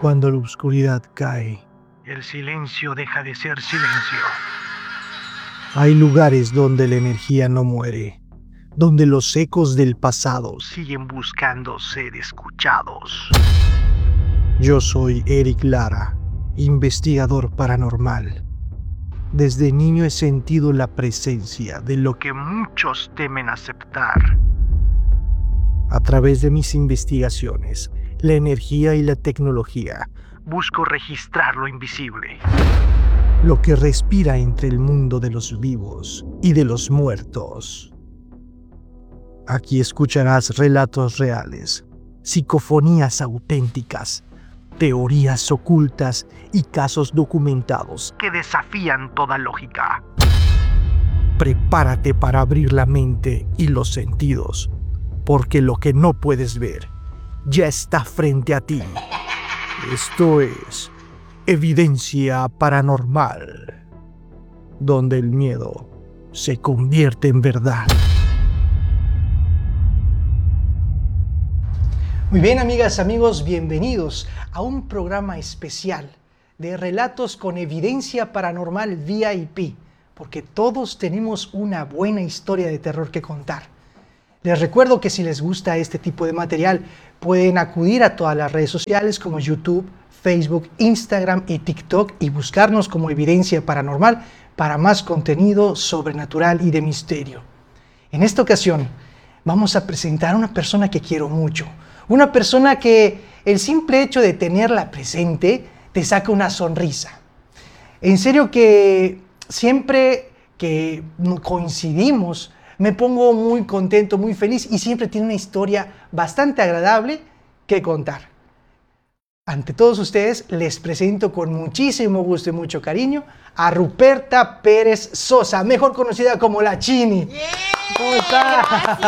Cuando la oscuridad cae, el silencio deja de ser silencio. Hay lugares donde la energía no muere, donde los ecos del pasado siguen buscando ser escuchados. Yo soy Eric Lara, investigador paranormal. Desde niño he sentido la presencia de lo que muchos temen aceptar. A través de mis investigaciones, la energía y la tecnología, busco registrar lo invisible. Lo que respira entre el mundo de los vivos y de los muertos. Aquí escucharás relatos reales, psicofonías auténticas, teorías ocultas y casos documentados que desafían toda lógica. Prepárate para abrir la mente y los sentidos, porque lo que no puedes ver ya está frente a ti. Esto es Evidencia Paranormal, donde el miedo se convierte en verdad. Muy bien, amigas, amigos, bienvenidos a un programa especial de relatos con evidencia paranormal VIP, porque todos tenemos una buena historia de terror que contar. Les recuerdo que si les gusta este tipo de material, pueden acudir a todas las redes sociales como YouTube, Facebook, Instagram y TikTok y buscarnos como Evidencia Paranormal para más contenido sobrenatural y de misterio. En esta ocasión, vamos a presentar a una persona que quiero mucho. Una persona que el simple hecho de tenerla presente te saca una sonrisa. En serio que siempre que coincidimos me pongo muy contento, muy feliz y siempre tiene una historia bastante agradable que contar. Ante todos ustedes les presento con muchísimo gusto y mucho cariño a Ruperta Pérez Sosa, mejor conocida como La Chini. ¡Yeah! ¿Cómo está?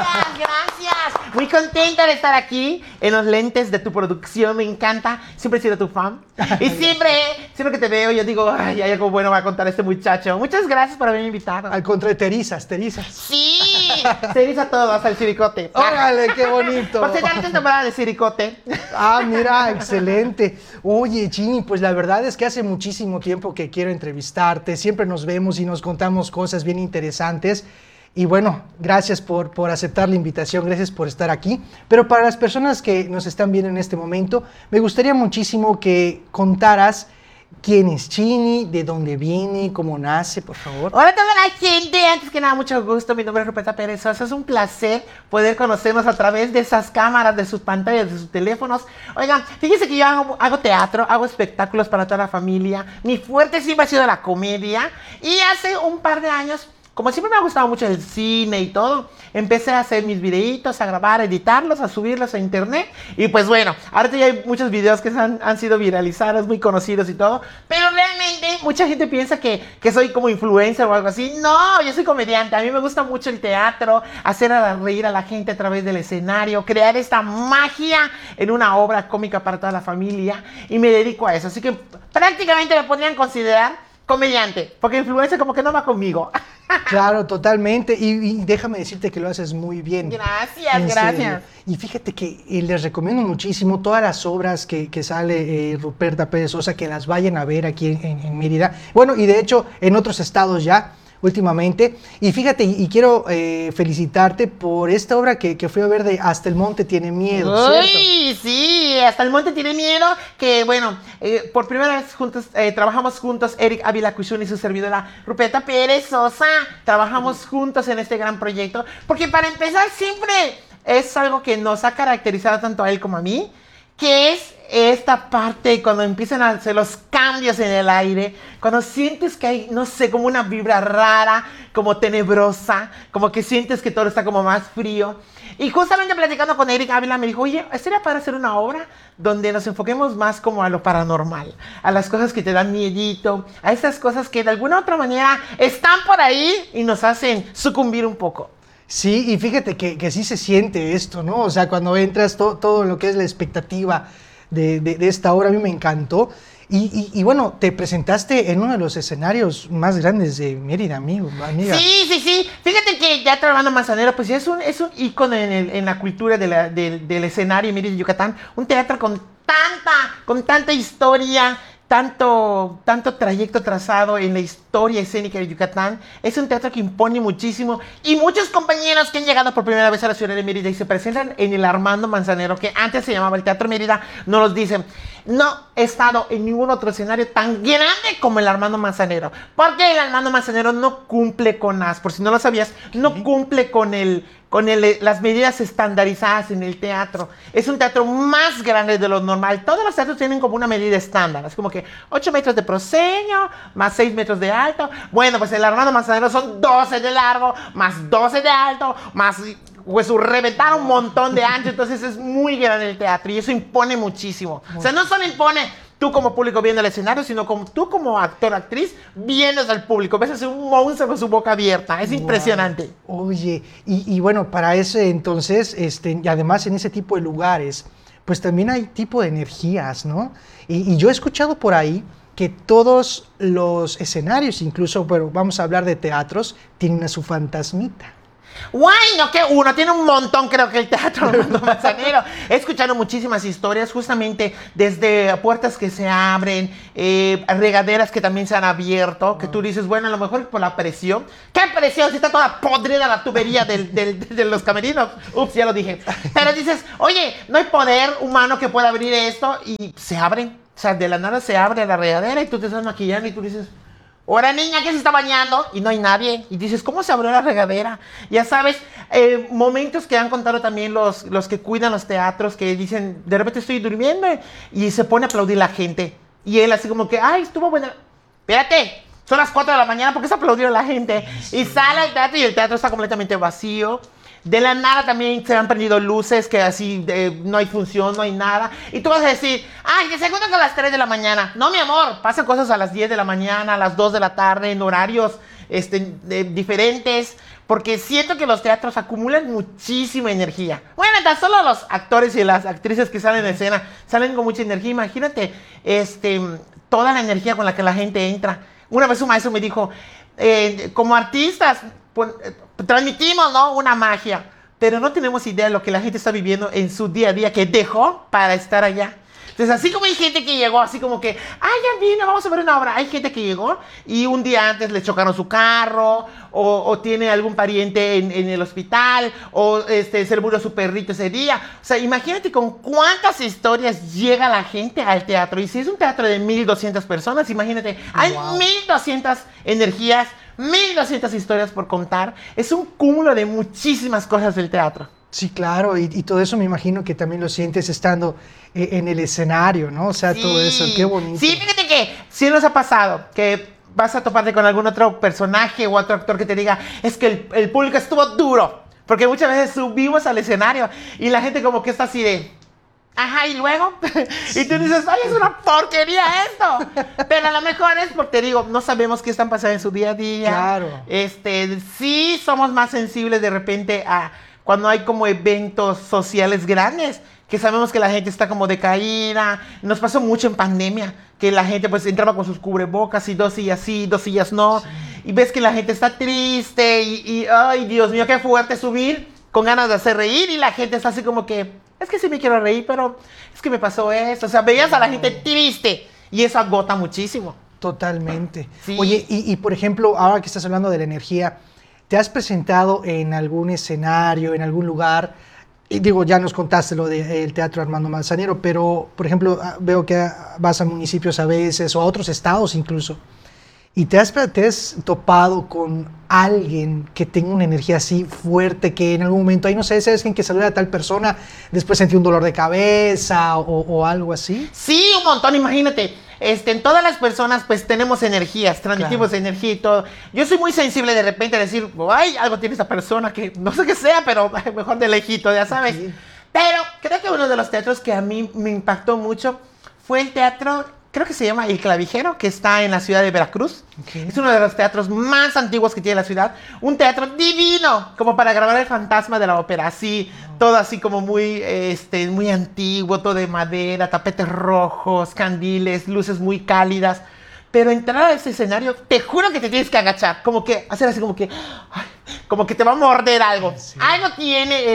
Gracias. Muy contenta de estar aquí en los lentes de tu producción, me encanta. Siempre he sido tu fan. Y siempre que te veo yo digo, ay, hay algo bueno va a contar este muchacho. Muchas gracias por haberme invitado. Al contrario, te erizas. Sí, se eriza todo, hasta el siricote. ¡Órale, qué bonito! Por si ya antes temporada de siricote. Ah, mira, excelente. Oye, Chini, pues la verdad es que hace muchísimo tiempo que quiero entrevistarte. Siempre nos vemos y nos contamos cosas bien interesantes. Y bueno, gracias por aceptar la invitación, gracias por estar aquí. Pero para las personas que nos están viendo en este momento, me gustaría muchísimo que contaras quién es Chini, de dónde viene, cómo nace, por favor. Hola a toda la gente, antes que nada, mucho gusto. Mi nombre es Ruperta Pérez Sosa. Es un placer poder conocernos a través de esas cámaras, de sus pantallas, de sus teléfonos. Oigan, fíjense que yo hago teatro, hago espectáculos para toda la familia. Mi fuerte siempre ha sido la comedia. Y hace un par de años, como siempre me ha gustado mucho el cine y todo, empecé a hacer mis videitos, a grabar, a editarlos, a subirlos a internet. Y pues bueno, ahorita ya hay muchos videos que han sido viralizados, muy conocidos y todo. Pero realmente mucha gente piensa que soy como influencer o algo así. No, yo soy comediante. A mí me gusta mucho el teatro, hacer reír a la gente a través del escenario, crear esta magia en una obra cómica para toda la familia. Y me dedico a eso. Así que prácticamente me podrían considerar comediante, porque influencer como que no va conmigo. Claro, totalmente. Y déjame decirte que lo haces muy bien. Gracias. Y fíjate que les recomiendo muchísimo todas las obras que sale Ruperta Pérez Sosa, que las vayan a ver aquí en Mérida. Bueno, y de hecho en otros estados ya, últimamente. Y fíjate, y quiero felicitarte por esta obra que fui a ver de Hasta el Monte Tiene Miedo, ¿cierto? ¡Uy, sí! Hasta el Monte Tiene Miedo, que bueno, por primera vez juntos, trabajamos juntos, Eric Ávila Cushun y su servidora Ruperta Pérez Sosa. Trabajamos juntos en este gran proyecto, porque para empezar siempre es algo que nos ha caracterizado tanto a él como a mí, que es esta parte cuando empiezan a hacer los cambios en el aire, cuando sientes que hay, no sé, como una vibra rara, como tenebrosa, como que sientes que todo está como más frío. Y justamente platicando con Eric Ávila me dijo, oye, sería para hacer una obra donde nos enfoquemos más como a lo paranormal, a las cosas que te dan miedito, a esas cosas que de alguna u otra manera están por ahí y nos hacen sucumbir un poco. Sí, y fíjate que sí se siente esto, ¿no? O sea, cuando entras todo lo que es la expectativa de esta obra, a mí me encantó. Y bueno, te presentaste en uno de los escenarios más grandes de Mérida, amiga. Sí. Fíjate que Teatro Armando Manzanero, pues ya es un ícono en la cultura del escenario en Mérida, Yucatán. Un teatro con tanta historia, tanto trayecto trazado en la historia escénica de Yucatán. Es un teatro que impone muchísimo. Y muchos compañeros que han llegado por primera vez a la ciudad de Mérida y se presentan en el Armando Manzanero, que antes se llamaba el Teatro Mérida, nos los dicen: no he estado en ningún otro escenario tan grande como el Armando Manzanero. Porque el Armando Manzanero no cumple con por si no lo sabías, no cumple con las medidas estandarizadas en el teatro. Es un teatro más grande de lo normal. Todos los teatros tienen como una medida estándar. Es como que 8 metros de proscenio, más 6 metros de alto. Bueno, pues el Armando Manzanero son 12 de largo, más 12 de alto, más... pues reventar un montón de ancho. Entonces es muy grande el teatro y eso impone muchísimo. O sea, no solo impone tú como público viendo el escenario, sino como tú como actor, actriz, viendo al público. Ves a un monstruo con su boca abierta. Es impresionante. Oye, y bueno, para ese entonces, y además en ese tipo de lugares, pues también hay tipo de energías, ¿no? Y yo he escuchado por ahí que todos los escenarios, incluso, bueno, vamos a hablar de teatros, tienen a su fantasmita. Guay, no, que uno tiene un montón, creo que el Teatro Armando Manzanero. He escuchado muchísimas historias, justamente desde puertas que se abren, regaderas que también se han abierto, que tú dices, bueno, a lo mejor por la presión. ¿Qué presión? Si está toda podrida la tubería de los camerinos. Ups, ya lo dije. Pero dices, oye, no hay poder humano que pueda abrir esto, y se abren. O sea, de la nada se abre la regadera y tú te estás maquillando y tú dices... Ahora, niña, que se está bañando y no hay nadie. Y dices, ¿cómo se abrió la regadera? Ya sabes, momentos que han contado también los que cuidan los teatros, que dicen, de repente estoy durmiendo y se pone a aplaudir la gente. Y él así como que, ay, estuvo buena. Espérate, son las 4 de la mañana, ¿por qué se aplaudió la gente? Y sale al teatro y el teatro está completamente vacío. De la nada también se han prendido luces que así no hay función, no hay nada. Y tú vas a decir, ay, de seguro que a las 3 de la mañana. No, mi amor, pasan cosas a las 10 de la mañana, a las 2 de la tarde, en horarios diferentes. Porque siento que los teatros acumulan muchísima energía. Bueno, tan solo los actores y las actrices que salen en escena salen con mucha energía. Imagínate toda la energía con la que la gente entra. Una vez un maestro me dijo, como artistas... transmitimos, ¿no?, una magia, pero no tenemos idea de lo que la gente está viviendo en su día a día que dejó para estar allá. Entonces, así como hay gente que llegó, así como que, ay, ya vine, vamos a ver una obra. Hay gente que llegó y un día antes le chocaron su carro, o tiene algún pariente en el hospital, o se le murió su perrito ese día. O sea, imagínate con cuántas historias llega la gente al teatro. Y si es un teatro de 1,200 personas, imagínate, hay 1,200 energías, 1,200 historias por contar. Es un cúmulo de muchísimas cosas del teatro. Sí, claro, y todo eso me imagino que también lo sientes estando en el escenario, ¿no? O sea, sí, todo eso, qué bonito. Sí, fíjate que sí nos ha pasado que vas a toparte con algún otro personaje o otro actor que te diga, es que el público estuvo duro, porque muchas veces subimos al escenario y la gente como que está así de... Ajá, y luego, y tú dices, ay, es una porquería esto. Pero a lo mejor es porque, te digo, no sabemos qué están pasando en su día a día. Claro. Sí somos más sensibles de repente a cuando hay como eventos sociales grandes, que sabemos que la gente está como decaída. Nos pasó mucho en pandemia, que la gente pues entraba con sus cubrebocas y 2 sillas sí, 2 sillas no. Sí. Y ves que la gente está triste y, ay, Dios mío, qué fuerte subir con ganas de hacer reír, y la gente está así como que... Es que sí me quiero reír, pero es que me pasó esto. O sea, veías a la gente triste y eso agota muchísimo. Totalmente. Sí. Oye, y por ejemplo, ahora que estás hablando de la energía, ¿te has presentado en algún escenario, en algún lugar? Y digo, ya nos contaste lo del Teatro Armando Manzanero, pero, por ejemplo, veo que vas a municipios a veces o a otros estados incluso. ¿Y te has topado con alguien que tenga una energía así fuerte, que en algún momento, ahí no sé, ¿sabes quién que saluda a tal persona, después sentí un dolor de cabeza o algo así? Sí, un montón, imagínate. En todas las personas pues tenemos energías, transmitimos energía y todo. Yo soy muy sensible de repente a decir, ay, algo tiene esa persona que no sé qué sea, pero mejor de lejito, ya sabes. Sí. Pero creo que uno de los teatros que a mí me impactó mucho fue el teatro creo que se llama El Clavijero, que está en la ciudad de Veracruz. Okay. Es uno de los teatros más antiguos que tiene la ciudad. Un teatro divino, como para grabar el fantasma de la ópera, así, todo así como muy, muy antiguo, todo de madera, tapetes rojos, candiles, luces muy cálidas. Pero entrar a ese escenario, te juro que te tienes que agachar, como que hacer así como que, ay, como que te va a morder algo. Sí. Algo tiene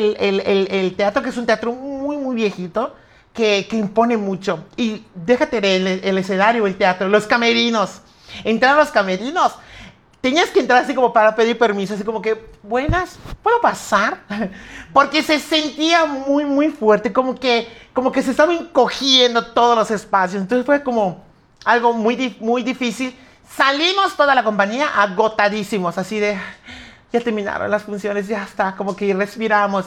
el teatro, que es un teatro muy, muy viejito, que impone mucho. Y déjate el escenario, el teatro, los camerinos. Entrar a los camerinos, tenías que entrar así como para pedir permiso, así como que, buenas, ¿puedo pasar? Porque se sentía muy, muy fuerte, como que se estaban encogiendo todos los espacios. Entonces fue como algo muy, muy difícil. Salimos toda la compañía agotadísimos, así de, ya terminaron las funciones, ya está, como que respiramos.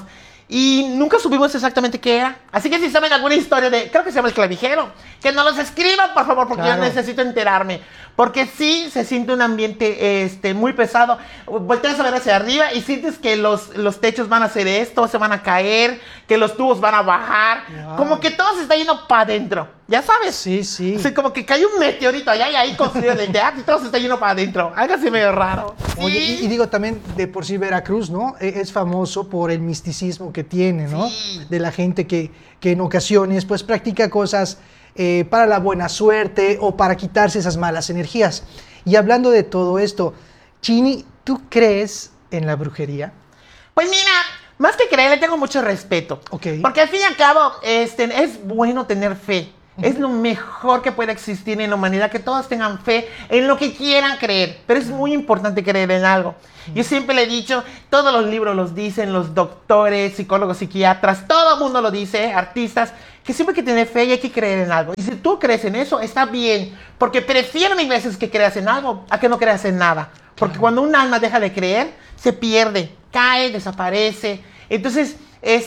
Y nunca supimos exactamente qué era. Así que si saben alguna historia de, creo que se llama El Clavijero, que nos los escriban, por favor, porque claro. yo necesito enterarme. Porque sí se siente un ambiente muy pesado. Volteas a ver hacia arriba y sientes que los techos van a hacer esto, se van a caer, que los tubos van a bajar. Wow. Como que todo se está yendo para adentro, ¿ya sabes? Sí, sí. Así como que cae un meteorito allá y ahí construyen el teatro y todo se está yendo para adentro. Algo así medio raro. Oye, Sí. y digo también, de por sí Veracruz, ¿no? Es famoso por el misticismo que tiene, ¿no? Sí. De la gente que en ocasiones, pues, practica cosas para la buena suerte o para quitarse esas malas energías. Y hablando de todo esto, Chini, ¿tú crees en la brujería? Pues mira, más que creer, le tengo mucho respeto. Ok. Porque al fin y al cabo, es bueno tener fe. Es lo mejor que puede existir en la humanidad, que todos tengan fe en lo que quieran creer. Pero es muy importante creer en algo. Yo siempre le he dicho, todos los libros los dicen, los doctores, psicólogos, psiquiatras, todo el mundo lo dice, artistas, que siempre hay que tener fe y hay que creer en algo. Y si tú crees en eso, está bien. Porque prefiero mil veces que creas en algo a que no creas en nada. Porque cuando un alma deja de creer, se pierde, cae, desaparece. Entonces,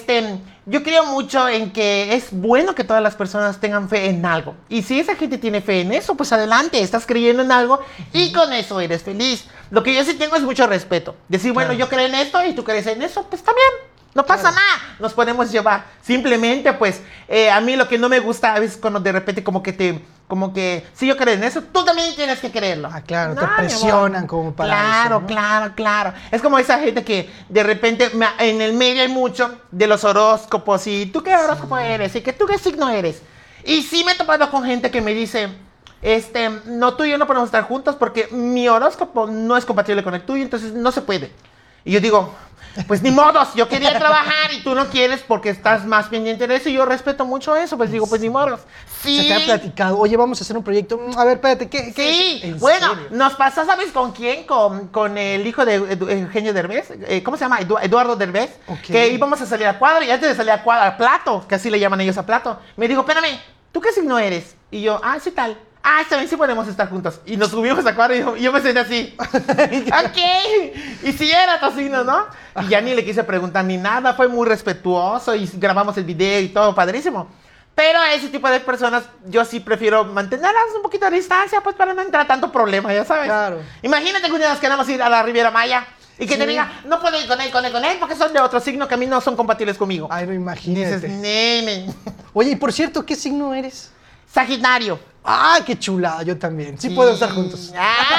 yo creo mucho en que es bueno que todas las personas tengan fe en algo. Y si esa gente tiene fe en eso, pues adelante, estás creyendo en algo y con eso eres feliz. Lo que yo sí tengo es mucho respeto. Decir, bueno, Claro. yo creo en esto y tú crees en eso, pues está bien. No pasa nada, nos podemos llevar. Simplemente, pues, a mí lo que no me gusta a veces cuando de repente como que, si yo creo en eso, tú también tienes que creerlo. Ah, claro, No, te mi amor. presionan como para Claro, eso, ¿no? claro, claro. Es como esa gente que de repente en el medio hay mucho de los horóscopos y tú qué horóscopo eres y que tú qué signo eres. Y sí me he topado con gente que me dice, no, tú y yo no podemos estar juntos porque mi horóscopo no es compatible con el tuyo, entonces no se puede. Y yo digo, pues ni modos, yo quería trabajar y tú no quieres porque estás más pendiente de eso y yo respeto mucho eso, pues digo, pues ni modos. Sí. Se te ha platicado, oye, vamos a hacer un proyecto. A ver, espérate, ¿qué Sí, es? ¿En bueno, serio? nos pasó, ¿sabes con quién? Con el hijo de Eugenio Derbez, ¿cómo se llama? Eduardo Derbez, Ok. que íbamos a salir a cuadro y antes de salir a cuadro, a plato, que así le llaman ellos a plato, me dijo, espérame, ¿tú qué signo eres? Y yo, sí tal. Está bien, sí podemos estar juntos. Y nos subimos a cuadro y yo me senté así. Ok. Y si era tu signo, ¿no? Y ya ni le quise preguntar ni nada, fue muy respetuoso y grabamos el video y todo padrísimo. Pero a ese tipo de personas yo sí prefiero mantenerlas un poquito a distancia, pues para no entrar a tanto problema, ya sabes. Claro. Imagínate que un día nos queramos ir a la Riviera Maya y que Sí. te diga, no puedo ir con él, porque son de otro signo que a mí no son compatibles conmigo. Ay, no, Dices, imagínate. nene. Oye, y por cierto, ¿qué signo eres? Sagitario. ¡Ah, qué chulada! Yo también. Sí puedo estar juntos.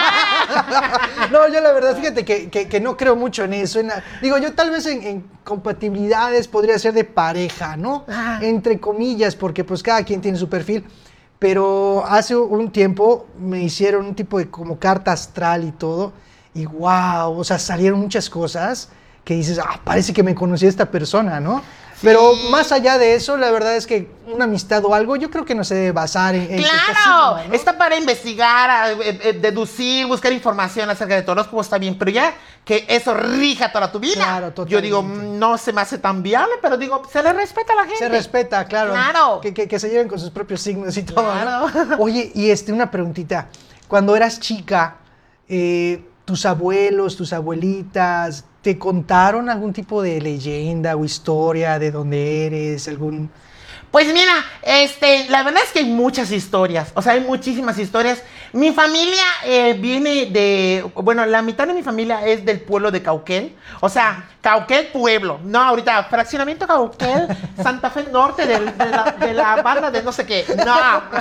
Ah. No, yo la verdad, fíjate que no creo mucho en eso. Digo, yo tal vez en compatibilidades podría ser de pareja, ¿no? Ah. Entre comillas, porque pues cada quien tiene su perfil. Pero hace un tiempo me hicieron un tipo de como carta astral y todo. Y wow, o sea, salieron muchas cosas que dices, parece que me conocí a esta persona, ¿no? Pero más allá de eso, la verdad es que una amistad o algo, yo creo que no se debe basar en que ¡Claro! signo, ¿no? Está para investigar, deducir, buscar información acerca de tu horóscopo, está bien, pero ya que eso rija toda tu vida. Claro, yo digo, totalmente. no se me hace tan viable, pero digo, se le respeta a la gente. Se respeta, claro. Claro. Que se lleven con sus propios signos y todo. ¿no? Claro. Oye, y una preguntita. Cuando eras chica, tus abuelos, tus abuelitas, ¿te contaron algún tipo de leyenda o historia de dónde eres? Pues mira, la verdad es que hay muchas historias, o sea, hay muchísimas historias, Mi familia viene bueno, la mitad de mi familia es del pueblo de Cauquel. O sea, Cauquel pueblo. No, ahorita, fraccionamiento Cauquel, Santa Fe Norte de la banda de no sé qué. No,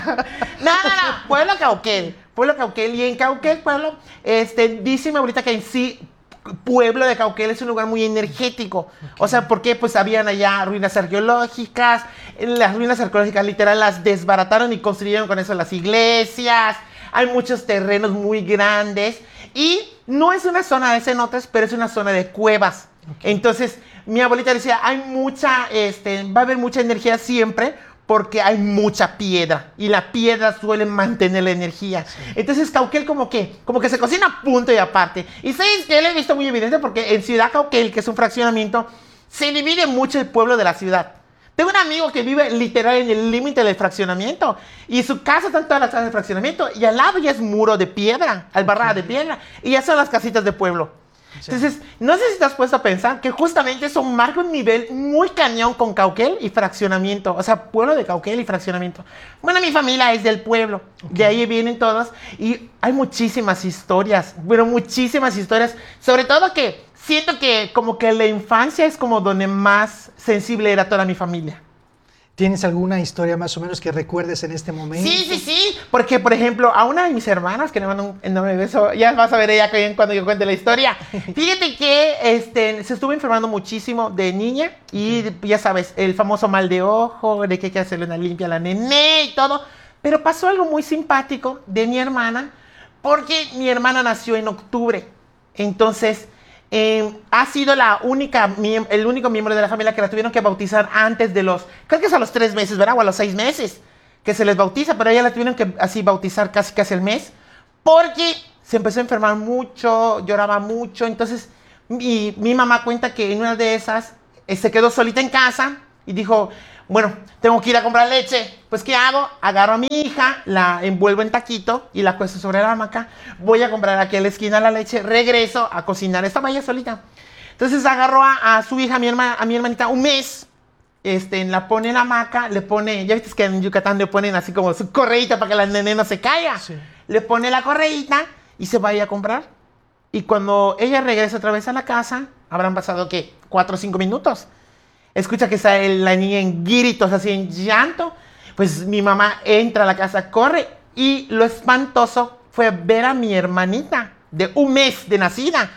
pueblo Cauquel. Pueblo Cauquel. Y en Cauquel, pueblo, dice mi abuelita que en sí, pueblo de Cauquel es un lugar muy energético. O sea, ¿por qué? Pues habían allá ruinas arqueológicas. Las ruinas arqueológicas literal las desbarataron y construyeron con eso las iglesias. Hay muchos terrenos muy grandes. Y no es una zona de cenotes, pero es una zona de cuevas. Entonces, mi abuelita decía, hay mucha, va a haber mucha energía siempre, porque hay mucha piedra y la piedra suele mantener la energía. Sí. Entonces Cauquel como que se cocina a punto y aparte. Y sabes que lo he visto muy evidente porque en Ciudad Cauquel, que es un fraccionamiento, se divide mucho el pueblo de la ciudad. Tengo un amigo que vive literal en el límite del fraccionamiento y su casa está en todas las casas del fraccionamiento y al lado ya es muro de piedra, albarrada de piedra y ya son las casitas de pueblo. Sí. Entonces, no sé si te has puesto a pensar que justamente eso marca un nivel muy cañón con Cauquel y fraccionamiento. O sea, pueblo de Cauquel y fraccionamiento. Bueno, mi familia es del pueblo. De ahí vienen todos. Y hay muchísimas historias. Bueno, muchísimas historias. Sobre todo que siento que como que la infancia es como donde más sensible era toda mi familia. ¿Tienes alguna historia más o menos que recuerdes en este momento? Sí. Porque, por ejemplo, a una de mis hermanas, que le mando un enorme beso, ya vas a ver ella cuando yo cuente la historia. Fíjate que se estuvo enfermando muchísimo de niña y ya sabes, el famoso mal de ojo, de que hay que hacerle una limpia a la nené y todo. Pero pasó algo muy simpático de mi hermana, porque mi hermana nació en octubre. Entonces, ha sido el único miembro de la familia que la tuvieron que bautizar antes de creo que es a los 3 meses, ¿verdad? O a los 6 meses que se les bautiza, pero ella la tuvieron que así bautizar casi el mes, porque se empezó a enfermar mucho, lloraba mucho. Entonces mi mamá cuenta que en una de esas se quedó solita en casa y dijo, bueno, tengo que ir a comprar leche. Pues, ¿qué hago? Agarro a mi hija, la envuelvo en taquito y la acuesto sobre la hamaca. Voy a comprar aquí a la esquina la leche, regreso a cocinar. Estaba ella solita. Entonces agarró a su hija, a mi hermanita, un mes. La pone en la hamaca, le pone, ya viste que en Yucatán le ponen así como su correíta para que la nene no se caiga. Sí. Le pone la correíta y se va a ir a comprar. Y cuando ella regresa otra vez a la casa, habrán pasado, ¿qué? 4 o 5 minutos. Escucha que está la niña en gritos, así en llanto. Pues mi mamá entra a la casa, corre. Y lo espantoso fue ver a mi hermanita de un mes de nacida.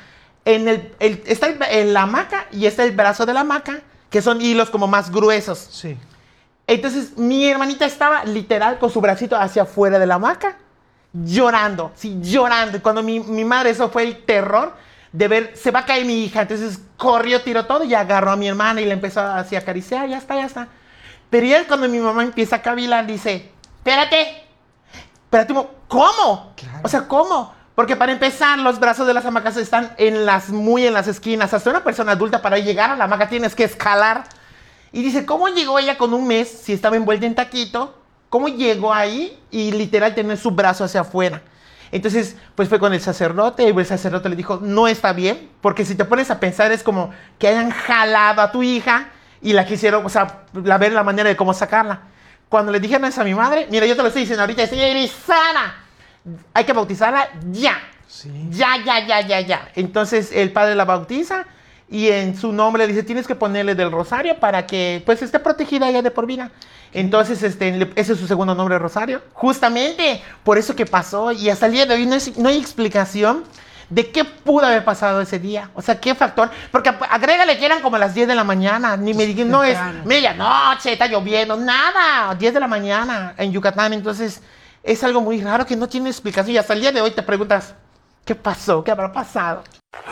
Está en la hamaca y está el brazo de la hamaca, que son hilos como más gruesos. Sí. Entonces mi hermanita estaba literal con su bracito hacia afuera de la hamaca, llorando, sí, llorando. Y cuando mi madre, eso fue el terror de ver, se va a caer mi hija. Entonces corrió, tiró todo y agarró a mi hermana y le empezó así a acariciar, ya está. Pero ya cuando mi mamá empieza a cavilar, dice, espérate, ¿cómo? Claro. O sea, ¿cómo? Porque para empezar, los brazos de las hamacas están muy en las esquinas. Hasta una persona adulta para llegar a la hamaca tienes que escalar. Y dice, ¿cómo llegó ella con un mes, si estaba envuelta en taquito? ¿Cómo llegó ahí y literal tener su brazo hacia afuera? Entonces, pues fue con el sacerdote y el sacerdote le dijo, no está bien, porque si te pones a pensar es como que hayan jalado a tu hija y la quisieron, o sea, ver la manera de cómo sacarla. Cuando le dijeron eso a mi madre, mira, yo te lo estoy diciendo ahorita, estoy erizada, hay que bautizarla ya. Sí. Ya. Entonces el padre la bautiza y en su nombre le dice, tienes que ponerle del rosario para que pues esté protegida ella de por vida. Entonces, ese es su segundo nombre, Rosario. Justamente por eso que pasó. Y hasta el día de hoy no hay explicación de qué pudo haber pasado ese día. O sea, qué factor. Porque agrégale que eran como las 10 de la mañana. Ni me digan, no es medianoche, está lloviendo. Nada, 10 de la mañana en Yucatán. Entonces, es algo muy raro que no tiene explicación. Y hasta el día de hoy te preguntas, ¿qué pasó? ¿Qué habrá pasado?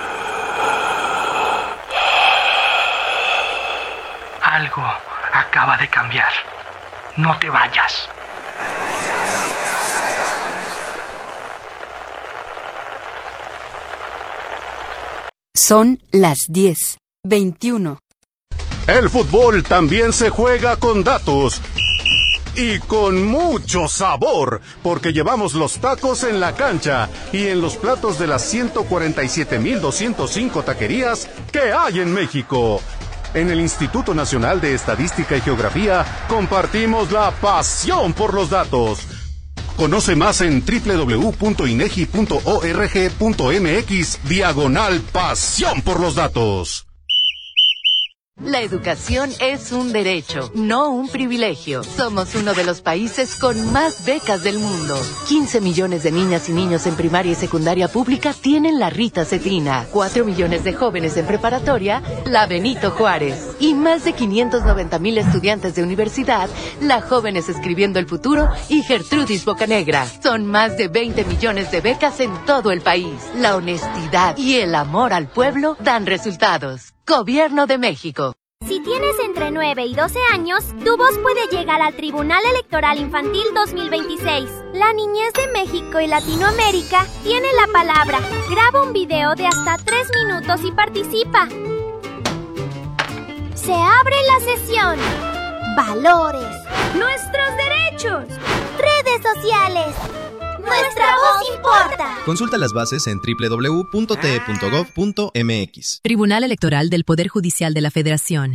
Algo acaba de cambiar. No te vayas. Son las 10:21. El fútbol también se juega con datos. Y con mucho sabor, porque llevamos los tacos en la cancha y en los platos de las 147,205 taquerías que hay en México. En el Instituto Nacional de Estadística y Geografía compartimos la pasión por los datos. Conoce más en www.inegi.org.mx/pasión por los datos. La educación es un derecho, no un privilegio. Somos uno de los países con más becas del mundo. 15 millones de niñas y niños en primaria y secundaria pública tienen la Rita Cetrina. 4 millones de jóvenes en preparatoria, la Benito Juárez. Y más de 590,000 estudiantes de universidad, la Jóvenes Escribiendo el Futuro y Gertrudis Bocanegra. Son más de 20 millones de becas en todo el país. La honestidad y el amor al pueblo dan resultados. Gobierno de México. Si tienes entre 9 y 12 años, tu voz puede llegar al Tribunal Electoral Infantil 2026. La niñez de México y Latinoamérica tiene la palabra. Graba un video de hasta 3 minutos y participa. Se abre la sesión. Valores. Nuestros derechos. Redes sociales. ¡Nuestra voz importa! Consulta las bases en www.te.gov.mx. Tribunal Electoral del Poder Judicial de la Federación.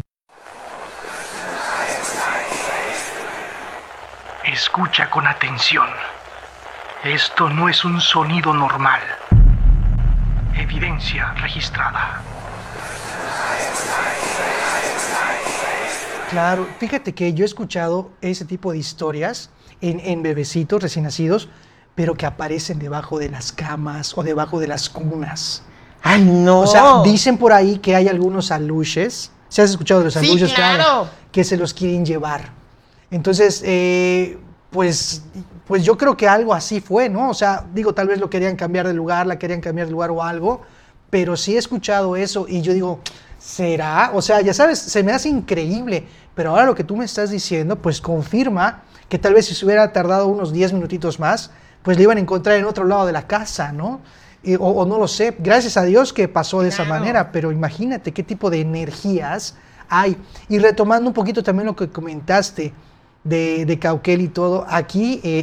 Escucha con atención. Esto no es un sonido normal. Evidencia registrada. Claro, fíjate que yo he escuchado ese tipo de historias en bebecitos recién nacidos, pero que aparecen debajo de las camas o debajo de las cunas. ¡Ay, no! O sea, dicen por ahí que hay algunos aluches. ¿Se has escuchado de los aluches? Sí, claro. Que se los quieren llevar. Entonces, pues yo creo que algo así fue, ¿no? O sea, digo, tal vez lo querían cambiar de lugar, la querían cambiar de lugar o algo, pero sí he escuchado eso y yo digo, ¿será? O sea, ya sabes, se me hace increíble, pero ahora lo que tú me estás diciendo, pues confirma que tal vez si se hubiera tardado unos 10 minutitos más, pues le iban a encontrar en otro lado de la casa, ¿no? O no lo sé, gracias a Dios que pasó de esa manera, pero imagínate qué tipo de energías hay. Y retomando un poquito también lo que comentaste de Cauquel y todo, aquí